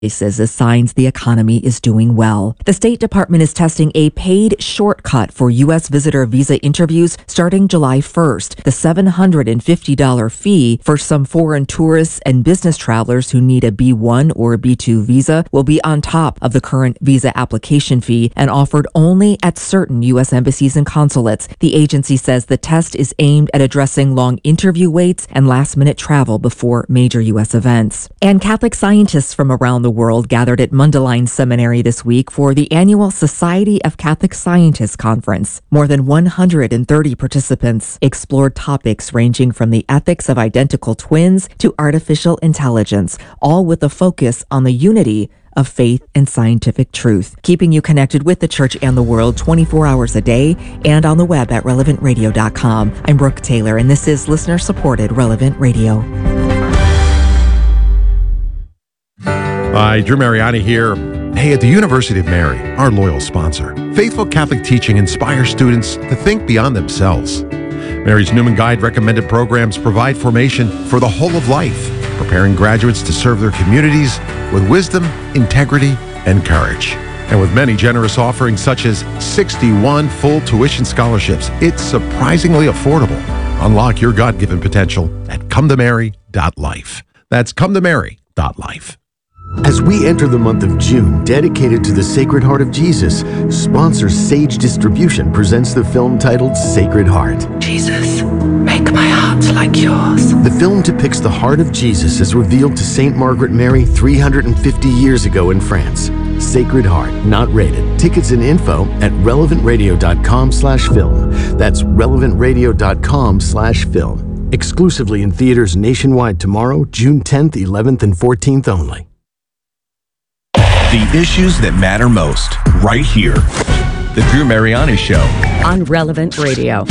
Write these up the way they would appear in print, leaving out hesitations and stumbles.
Says as signs the economy is doing well. The State Department is testing a paid shortcut for U.S. visitor visa interviews starting July 1st. The $750 fee for some foreign tourists and business travelers who need a B1 or B2 visa will be on top of the current visa application fee and offered only at certain U.S. embassies and consulates. The agency says the test is aimed at addressing long interview waits and last-minute travel before major U.S. events. And Catholic scientists from around the world gathered at Mundelein Seminary this week for the annual Society of Catholic Scientists Conference. More than 130 participants explored topics ranging from the ethics of identical twins to artificial intelligence, all with a focus on the unity of faith and scientific truth, keeping you connected with the church and the world 24 hours a day and on the web at relevantradio.com. I'm Brooke Taylor, and this is listener-supported Relevant Radio. Hi, Drew Mariani here. Hey, at the University of Mary, our loyal sponsor, faithful Catholic teaching inspires students to think beyond themselves. Mary's Newman Guide recommended programs provide formation for the whole of life, preparing graduates to serve their communities with wisdom, integrity, and courage. And with many generous offerings such as 61 full tuition scholarships, it's surprisingly affordable. Unlock your God-given potential at cometomary.life. That's cometomary.life. As we enter the month of June, dedicated to the Sacred Heart of Jesus, sponsor Sage Distribution presents the film titled Sacred Heart. Jesus, make my heart like yours. The film depicts the heart of Jesus as revealed to Saint Margaret Mary 350 years ago in France. Sacred Heart, not rated. Tickets and info at relevantradio.com/film. That's relevantradio.com/film. Exclusively in theaters nationwide tomorrow, June 10th, 11th, and 14th only. The issues that matter most, right here. The Drew Mariani Show. On Relevant Radio.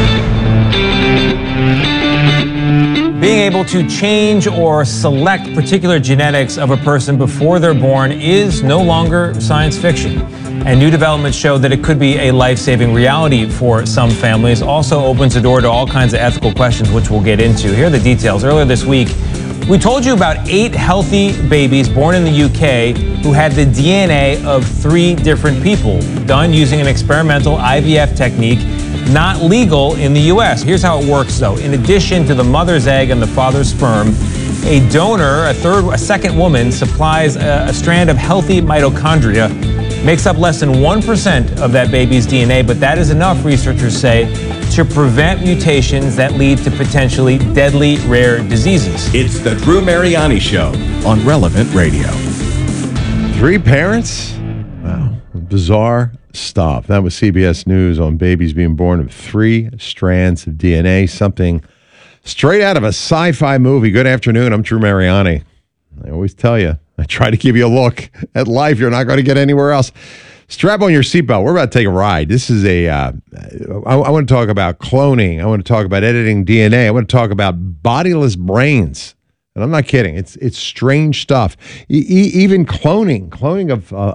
Being able to change or select particular genetics of a person before they're born is no longer science fiction. And new developments show that it could be a life-saving reality for some families. Also opens the door to all kinds of ethical questions, which we'll get into. Here are the details. Earlier this week, we told you about 8 healthy babies born in the UK who had the DNA of 3 different people, done using an experimental IVF technique not legal in the US. Here's how it works, though. In addition to the mother's egg and the father's sperm, a donor, a second woman, supplies a strand of healthy mitochondria, makes up less than 1% of that baby's DNA, but that is enough, researchers say, to prevent mutations that lead to potentially deadly rare diseases. It's the Drew Mariani Show on Relevant Radio. 3 parents? Wow. Bizarre stuff. That was CBS News on babies being born of 3 strands of DNA, something straight out of a sci-fi movie. Good afternoon. I'm Drew Mariani. I always tell you, I try to give you a look at life you're not going to get anywhere else. Strap on your seatbelt. We're about to take a ride. This is I want to talk about cloning. I want to talk about editing DNA. I want to talk about bodiless brains. And I'm not kidding. It's strange stuff. Even cloning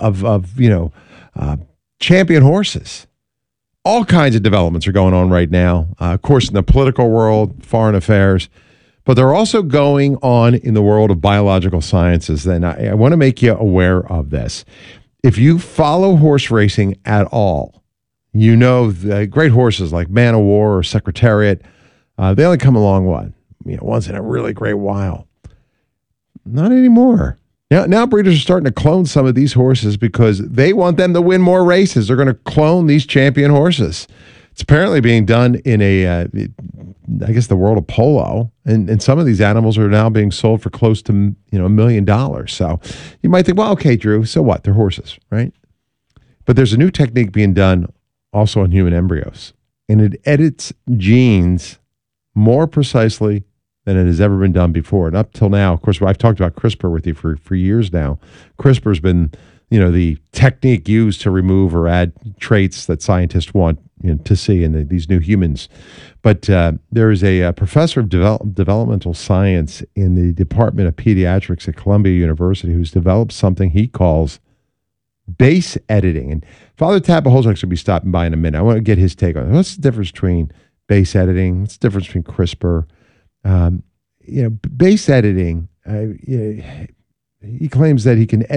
of champion horses. All kinds of developments are going on right now. Of course, in the political world, foreign affairs, but they're also going on in the world of biological sciences. And I want to make you aware of this. If you follow horse racing at all, you know the great horses like Man of War or Secretariat, they only come along once in a really great while. Not anymore. Now breeders are starting to clone some of these horses because they want them to win more races. They're going to clone these champion horses. It's apparently being done in the world of polo, and some of these animals are now being sold for close to $1 million. So you might think, well, okay, Drew, so what? They're horses, right? But there's a new technique being done also on human embryos, and it edits genes more precisely than it has ever been done before. And up till now, of course, I've talked about CRISPR with you for years now. CRISPR's been the technique used to remove or add traits that scientists want to see in these new humans. But there is a professor of developmental science in the Department of Pediatrics at Columbia University who's developed something he calls base editing. And Father Tapahozak's will be stopping by in a minute. I want to get his take on it. What's the difference between base editing? What's the difference between CRISPR? Base editing, He claims that he can